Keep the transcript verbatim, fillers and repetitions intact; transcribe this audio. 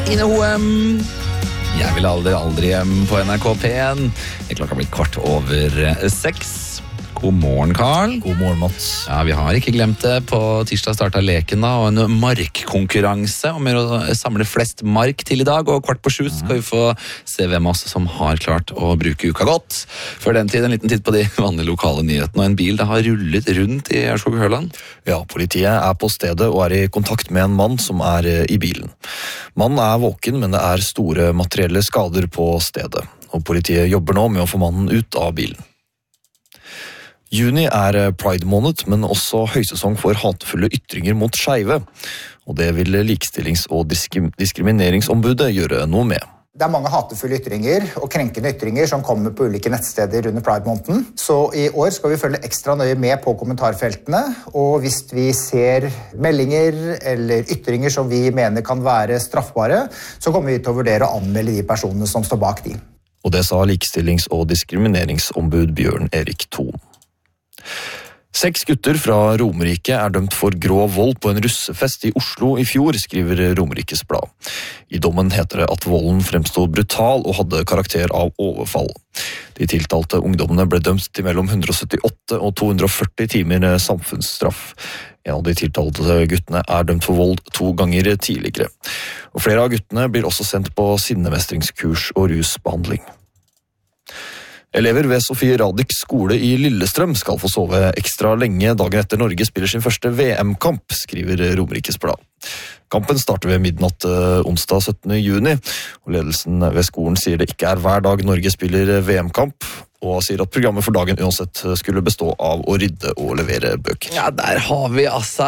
Ine Hoem. Jeg vil aldri, aldri hjem på N R K P en. Klokka blir kvart over seks. God morgen, Karl. God morgen, Mats. Ja, vi har ikke glemt det. På tirsdag startet leken da, og en markkonkurranse om å samle flest mark til i dag. Og kvart på sju skal vi få se hvem av oss som har klart å bruke uka godt. Før den tid, en liten titt på de vanlige lokale nyhetene. Og en bil det har rullet rundt i Ørskog-Høland. Ja, politiet er på stedet og er i kontakt med en mann som er i bilen. Mannen er våken, men det er store materielle skader på stedet. Og politiet jobber nå med å få mannen ut av bilen. Juni er Pride-måned, men også høysesong for hatefulle ytringer mot skeive. Og det vil Likestillings- og diskrimineringsombudet gjøre noe med. Det er mange hatefulle ytringer og krenkende ytringer som kommer på ulike nettsteder under Pride-måneden. Så i år skal vi følge ekstra nøye med på kommentarfeltene, og hvis vi ser meldinger eller ytringer som vi mener kan være straffbare, så kommer vi til å vurdere å anmelde de personene som står bak de. Og det sa Likestillings- og diskrimineringsombud Bjørn Erik Thon. Seks gutter fra Romerike er dømt for grov vold på en russefest i Oslo i fjor, skriver Romerikes Blad. I dommen heter det at volden fremstod brutal og hadde karakter av overfall. De tiltalte ungdommene ble dømt til mellom hundre og syttiåtte og to hundre og førti timer samfunnsstraff. En av de tiltalte guttene er dømt for vold to ganger tidligere. Og flere av guttene blir også sendt på sinnemestringskurs og rusbehandling. Elever ved Sofie Radix skole i Lillestrøm skal få sove ekstra lenge dagen etter Norge spiller sin første V M-kamp, skriver Romerikes Blad. Kampen starter ved midnatt onsdag syttende juni, og ledelsen ved skolen sier det ikke er hver dag Norge spiller V M-kamp, og sier at programmet for dagen uansett skulle bestå av å rydde og levere bøker. Ja, der har vi altså